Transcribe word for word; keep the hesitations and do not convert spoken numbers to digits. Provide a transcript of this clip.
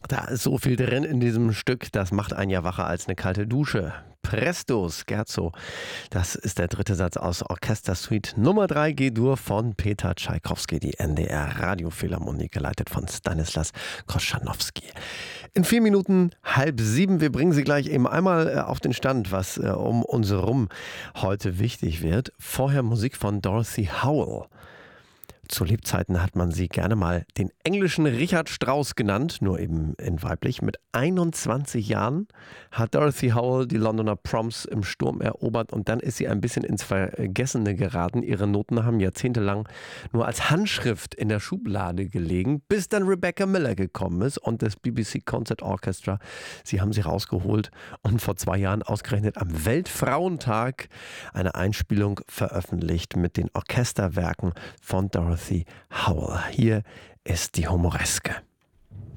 Da ist so viel drin in diesem Stück, das macht einen ja wacher als eine kalte Dusche. Presto, Scherzo. Das ist der dritte Satz aus Orchestersuite Nummer drei G-Dur von Peter Tschaikowski, die N D R-Radiophilharmonie, geleitet von Stanislas Koschanowski. In vier Minuten halb sieben, wir bringen Sie gleich eben einmal äh, auf den Stand, was äh, um uns herum heute wichtig wird. Vorher Musik von Dorothy Howell. Zu Lebzeiten hat man sie gerne mal den englischen Richard Strauss genannt, nur eben in weiblich. Mit einundzwanzig Jahren hat Dorothy Howell die Londoner Proms im Sturm erobert und dann ist sie ein bisschen ins Vergessene geraten. Ihre Noten haben jahrzehntelang nur als Handschrift in der Schublade gelegen, bis dann Rebecca Miller gekommen ist und das B B C Concert Orchestra. Sie haben sie rausgeholt und vor zwei Jahren ausgerechnet am Weltfrauentag eine Einspielung veröffentlicht mit den Orchesterwerken von Dorothy Howell. Hier ist die Humoreske.